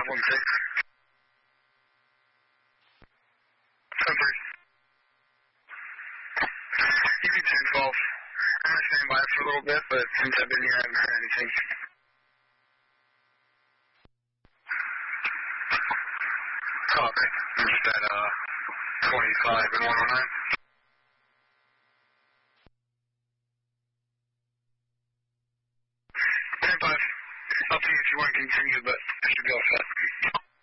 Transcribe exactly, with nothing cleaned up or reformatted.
one six. ten three. You can ten twelve. I'm going to stand by for a little bit, but since I've been here, I haven't heard anything. Copy. I'm just at uh, twenty-five and one oh nine. ten five. I'll see if you want to continue, but I should be all set.